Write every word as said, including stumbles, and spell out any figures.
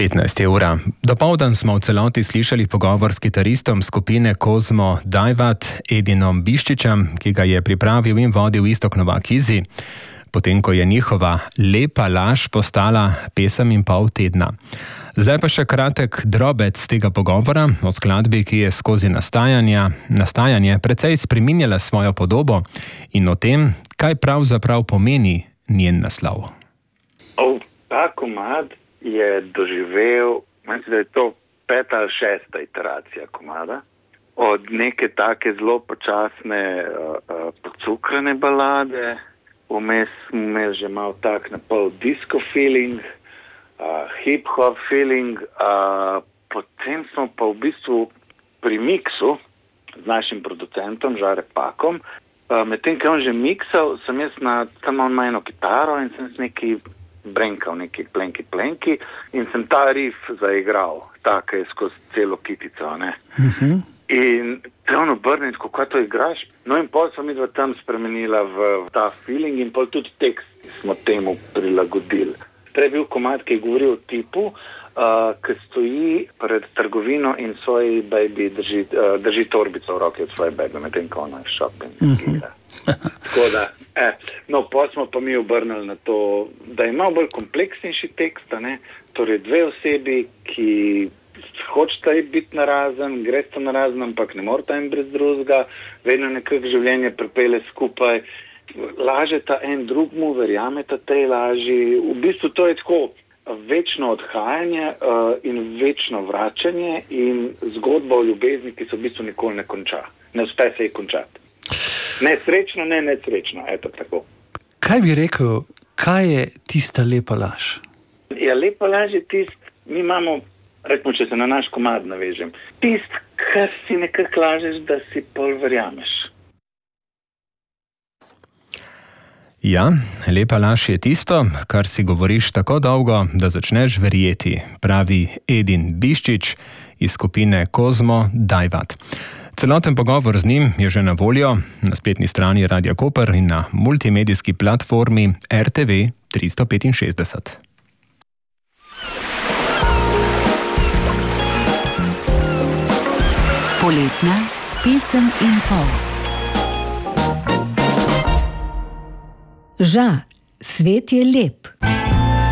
petnajst ura. Dopoldan smo v celoti slišali pogovor s kitaristom skupine Kozmo Dajvat, Edinom Biščičem, ki ga je pripravil in vodil Iztok Novak Izzy, potem ko je njihova Lepa laž postala pesem in pol tedna. Zdaj pa še kratek drobec tega pogovora o skladbi, ki je skozi nastajanje, nastajanje precej spreminjala svojo podobo in o tem, kaj pravzaprav pomeni njen naslov. Oh, ta komad je doživel, mislim, da je to peta ali šesta iteracija komada. Od neke take zelo počasne, uh, uh, pocukrane balade, vmes smo imeli že malo tak na pol disco feeling, uh, hip-hop feeling, uh, potem smo pa v bistvu pri miksu z našim producentom Žare Pakom, uh, medtem, ko je on že miksal, sem jaz na tam on ima eno kitaro in sem s neki brenkal, neki plenki plenki in sem ta riff zaigral, tako je skozi celo kitico, ne. Uh-huh. In te on obrne, kako to igraš? No in pol smo midva tam spremenila v, v ta feeling in pol tudi tekst smo temu prilagodili. Prej bil komad, ki je govoril o tipu, uh, ki stoji pred trgovino in svoji baby drži, uh, drži torbico v roki od svoje baby, medtem ko ona je shopping. Uh-huh. Tako da, eh, no, pa smo pa mi obrnili na to, da ima bolj kompleksnejši tekst, ne? Torej dve osebi, ki hočeta biti narazen, gresta narazen, ampak ne morata en brez drugega, vedno nekako življenje pripelje skupaj, lažeta en drugmu, verjameta tej laži, v bistvu to je tako večno odhajanje uh, in večno vračanje in zgodba o ljubezni, ki se v bistvu nikoli ne konča, ne uspe se ji končati. Nesrečno, ne nesrečno, eto tako. Kaj bi rekel, kaj je tista lepa laž? Ja, lepa laž je tist, mi imamo, rekmo, če se na naš komad navežem, tist, kar si nekako lažeš, da si pol verjameš. Ja, lepa laž je tisto, kar si govoriš tako dolgo, da začneš verjeti, pravi Edin Biščič iz skupine Kozmo Dajvat. Celoten pogovor z njim je že na voljo na spletni strani Radia Koper in na multimedijski platformi R T V tristo petinšestdeset. Poletna pesem in pol. Ža, svet je lep.